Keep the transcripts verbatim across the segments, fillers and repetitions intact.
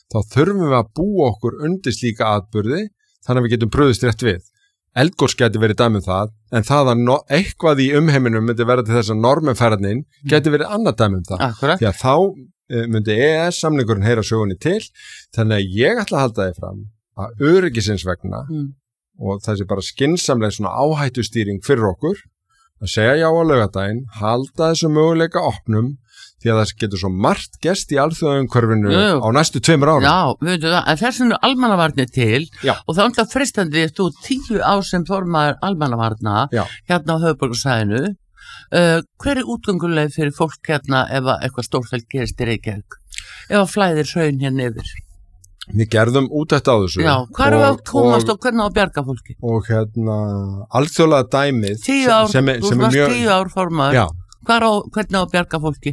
þá þurfum við að búa okkur undir slíka atburði þannig að við getum brugðist rétt við. Eldgos geti verið dæmi um það, en það að no- eitthvað í umheiminum myndi vera til þess að normenferðin geti verið annað dæmi um það. Akkurat. Því að þá uh, myndi E E S-samningurinn heyra sögunni til, þannig að ég ætla að halda þið fram að öryggisins vegna Mm. og þessi bara skynsamlega svona áhættustýring fyrir okkur, að segja já á laugardaginn, halda þessu möguleika opnum, því að það getur svo margt gerst í alþjóðaumhverfinu Jú, jú. á næstu tveimur árum. Já, veitu það, en þess vegna almannavarnir til Já. og það er alltaf fristandi þú tíu ár sem formaður almannavarna Já. hérna á höfuðborgarsvæðinu. Uh, hver er útgönguleið fyrir fólk hérna ef að eitthvað stórfælt gerist í Reykjavík? Ef að flæðir hraun hérna yfir? Við gerðum út þetta á þessu. Já, hvað er að og, komast og, og hvernig á að bjarga fólki? og hérna, alþjóðlega dæmið Tíu ár, sem, er- þú sem er varst mjög, tíu ár formaður. já, Hvað á, hvernig á að bjarga fólki?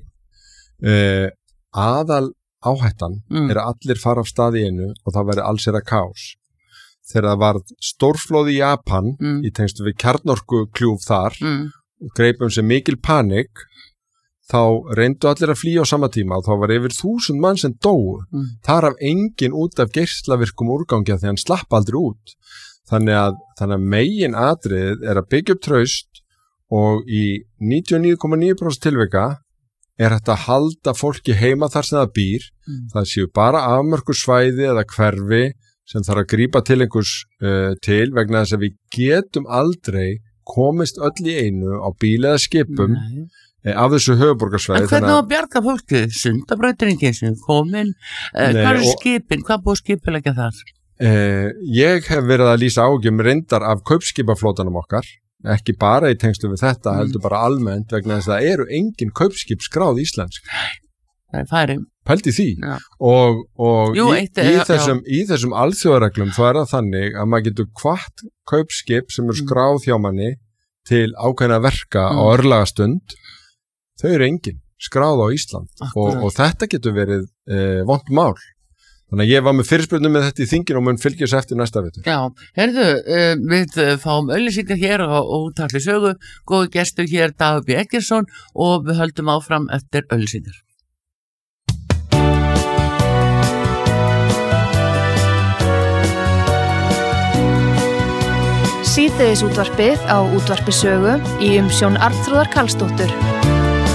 uh, aðal áhættan Mm. er að allir fara af stað í einu og það verði allsera kaos. Þegar það var stórflóð í Japan Mm. í tengstu við kjarnorku kljúf þar, Mm. greipum sem mikil panik, þá reyndu allir að flýja á sama tíma og þá var yfir þúsund mann sem dóu. Mm. Þar af engin út af geislavirkum úrgangi af því hann slapp aldrei út. Þannig að, þannig að megin atriðið er að byggja upp traust og í níutíu og níu komma níu prósent tilvika er hægt að halda fólki heima þar sem það býr. Mm. Það séu bara afmörku svæði eða hverfi sem þarf að grípa til einhvers uh, til vegna þess að við getum aldrei komist öll í einu á bíl eða skipum Nei. eh, af þessu höfuborgarsvæði. En hvernig á að bjarga fólki? Sundabrautirinn sem er komin, uh, Nei, hvað er og- skipin, hvað búið skipilegja þar? Eh, ég hef verið að lýsa ágjum reyndar af kaupskipaflótanum okkar, ekki bara í tengslu við þetta, Mm. heldur bara almennt vegna þess að það eru engin kaupskip skráð íslensk. Það er færi. Pældi því. Já. Og, og Jú, í, eitt í, er- já, þessum, í þessum alþjóðareglum þá er það þannig að maður getur hvart kaupskip sem eru Mm. skráð hjá manni til ákveðna verka á Mm. örlagastund, þau eru engin skráð á Ísland og, Akkurat. og þetta getur verið eh, vont mál. Þannig að ég var með fyrirspurnum með þetta í þingin og mun fylgjast eftir næsta vetur. Já, herðu, uh, við uh, fáum auglýsingar hér á Útvarpi sögu, góði gestur hér Dagur B. Eggertsson og við höldum áfram eftir auglýsingar. Síðdegisútvarpið á Útvarpi sögu í umsjón Arnþrúðar Karlsdóttur.